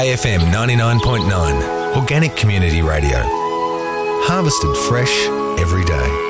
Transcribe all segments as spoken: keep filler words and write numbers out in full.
A F M ninety-nine point nine, Organic Community Radio. Harvested fresh every day.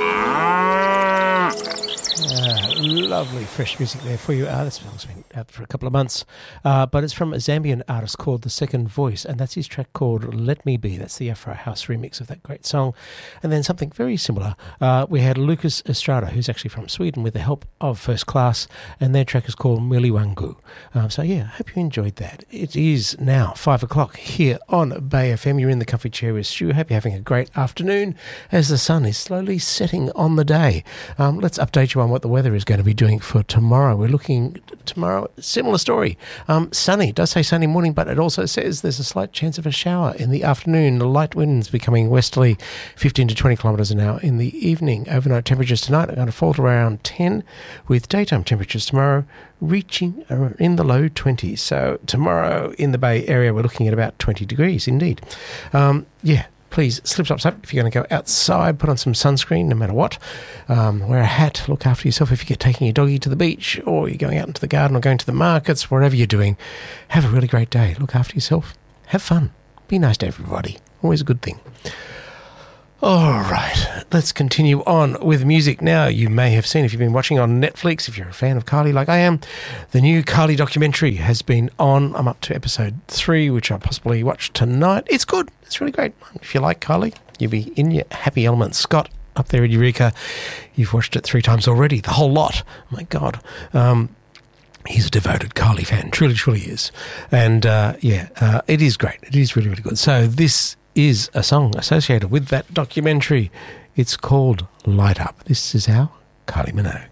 Uh, lovely fresh music there for you. Uh, this song's been out for a couple of months, uh, but it's from a Zambian artist called The Second Voice, and that's his track called Let Me Be. That's the Afro House remix of that great song. And then something very similar, uh, we had Lucas Estrada, who's actually from Sweden, with the help of First Class, and their track is called Miliwangu. Um, so yeah, I hope you enjoyed that. It is now five o'clock here on Bay F M. You're in the comfy chair with Stu. Hope you're having a great afternoon as the sun is slowly setting on the day. Um, let's update you on what the weather is going to be doing for tomorrow. We're looking tomorrow, similar story. Um, sunny, it does say sunny morning, but it also says there's a slight chance of a shower in the afternoon. The light winds becoming westerly, fifteen to twenty kilometres an hour in the evening. Overnight temperatures tonight are going to fall to around ten, with daytime temperatures tomorrow reaching in the low twenties. So tomorrow in the Bay Area, we're looking at about twenty degrees indeed. Um, yeah. Please, slip tops up if you're going to go outside. Put on some sunscreen, no matter what. Um, wear a hat. Look after yourself if you're taking your doggy to the beach or you're going out into the garden or going to the markets, wherever you're doing. Have a really great day. Look after yourself. Have fun. Be nice to everybody. Always a good thing. All right, let's continue on with music now. You may have seen, if you've been watching on Netflix, if you're a fan of Kylie like I am, the new Kylie documentary has been on. I'm up to episode three, which I'll possibly watch tonight. It's good. It's really great. If you like Kylie, you'll be in your happy element. Scott, up there in Eureka, you've watched it three times already, the whole lot. Oh, my God. Um, he's a devoted Kylie fan, truly, truly is. And, uh, yeah, uh, it is great. It is really, really good. So this is a song associated with that documentary. It's called Light Up. This is our Kylie Minogue.